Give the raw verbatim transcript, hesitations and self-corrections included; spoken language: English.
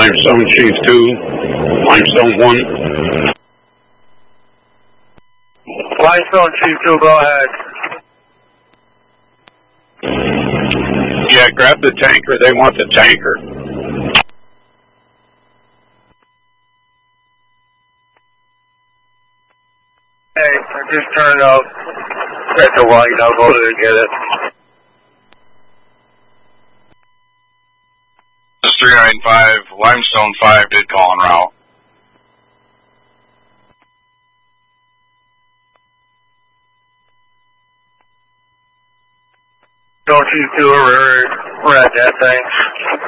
Limestone Chief two, Limestone one. Limestone Chief two, go ahead. Yeah, grab the tanker. They want the tanker. Hey, I just turned off at the light. I'll go there and get it. This three nine five, Limestone five did call en route. Don't you two, we're, we're at that thing.